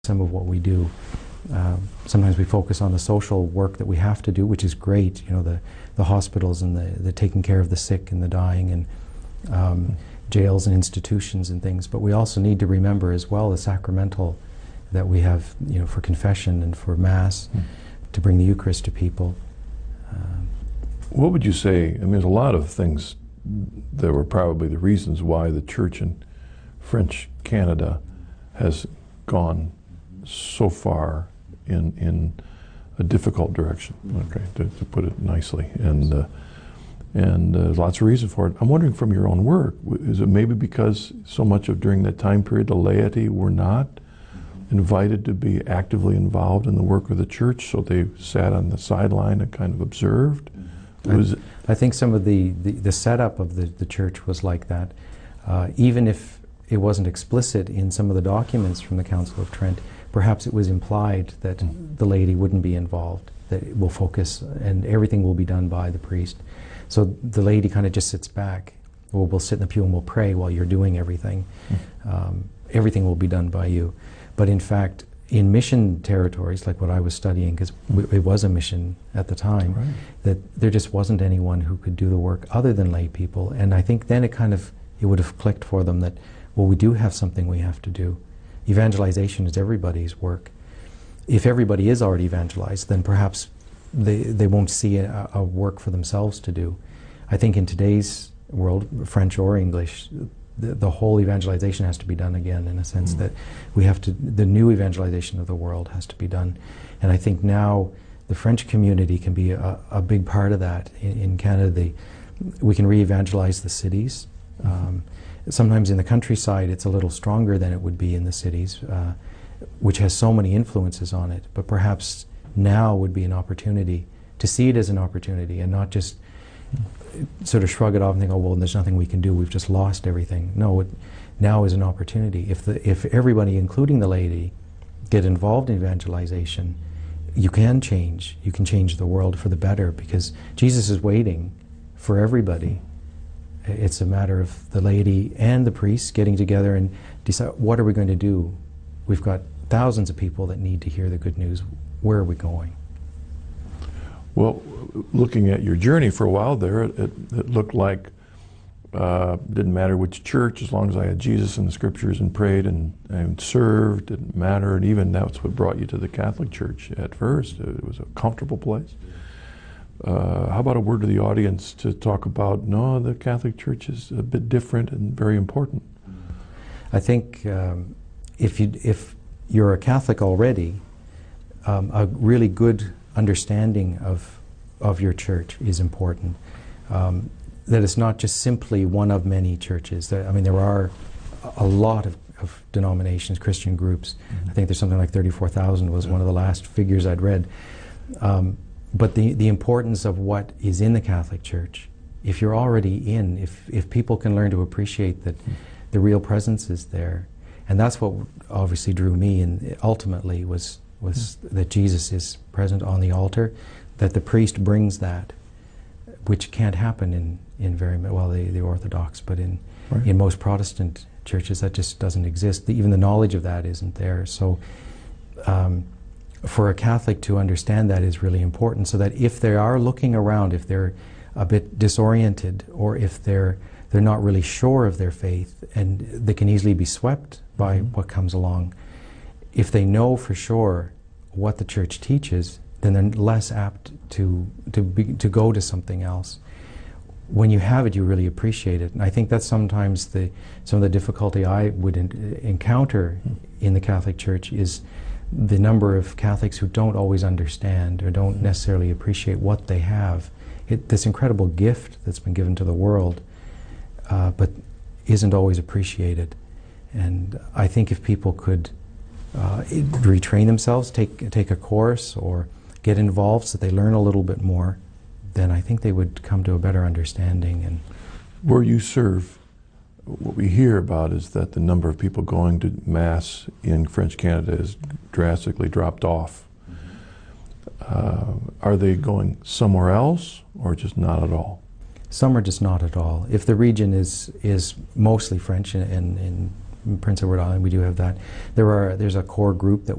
some of what we do. Sometimes we focus on the social work that we have to do, which is great, you know, the hospitals and the taking care of the sick and the dying, and jails and institutions and things, but we also need to remember as well the sacramental that we have, you know, for confession and for Mass, to bring the Eucharist to people. What would you say, I mean, there's a lot of things that were probably the reasons why the Church in French Canada has gone so far in a difficult direction, okay, to put it nicely, and there's lots of reasons for it. I'm wondering, from your own work, is it maybe because so much of during that time period the laity were not invited to be actively involved in the work of the Church, so they sat on the sideline and kind of observed? I think some of the setup of the Church was like that. Even if it wasn't explicit in some of the documents from the Council of Trent, perhaps it was implied that the laity wouldn't be involved, that it will focus and everything will be done by the priest. So the laity kind of just sits back. Well, we'll sit in the pew and we'll pray while you're doing everything. Everything will be done by you. But in fact, in mission territories, like what I was studying, because it was a mission at the time, right, that there just wasn't anyone who could do the work other than lay people. And I think then it would have clicked for them that, well, we do have something we have to do. Evangelization is everybody's work. If everybody is already evangelized, then perhaps they won't see a work for themselves to do. I think in today's world, French or English, the whole evangelization has to be done again, in a sense that we have to, the new evangelization of the world has to be done. And I think now the French community can be a big part of that. In Canada, we can re-evangelize the cities. Sometimes in the countryside it's a little stronger than it would be in the cities, which has so many influences on it. But perhaps now would be an opportunity to see it as an opportunity and not just sort of shrug it off and think, oh, well, there's nothing we can do, we've just lost everything. No, now is an opportunity. If everybody, including the laity, get involved in evangelization, you can change the world for the better, because Jesus is waiting for everybody. It's a matter of the laity and the priests getting together and decide, what are we going to do? We've got thousands of people that need to hear the good news. Where are we going? Well, looking at your journey for a while there, it looked like didn't matter which church, as long as I had Jesus in the Scriptures and prayed and served, didn't matter. And even that's what brought you to the Catholic Church at first. It was a comfortable place. How about a word to the audience to talk about, no, the Catholic Church is a bit different and very important? I think if you're a Catholic already, a really good understanding of your church is important. That it's not just simply one of many churches. I mean, there are a lot of denominations, Christian groups. I think there's something like 34,000 was one of the last figures I'd read. But the importance of what is in the Catholic Church, if you're already in, if people can learn to appreciate that the real presence is there, and that's what obviously drew me, and ultimately was that Jesus is present on the altar, that the priest brings that, which can't happen in very well the Orthodox, but in most Protestant churches that just doesn't exist. Even the knowledge of that isn't there. So for a Catholic to understand that is really important, so that if they are looking around, if they're a bit disoriented, or if they're not really sure of their faith, and they can easily be swept by what comes along, if they know for sure what the Church teaches, then they're less apt to go to something else. When you have it, you really appreciate it. And I think that's sometimes some of the difficulty I would encounter in the Catholic Church is the number of Catholics who don't always understand or don't necessarily appreciate what they have. This incredible gift that's been given to the world, but isn't always appreciated. And I think if people could retrain themselves, take a course, or get involved so they learn a little bit more, then I think they would come to a better understanding. And where you serve, what we hear about is that the number of people going to Mass in French Canada has drastically dropped off. Are they going somewhere else, or just not at all? Some are just not at all. If the region is mostly French, and Prince Edward Island, we do have that. There's a core group that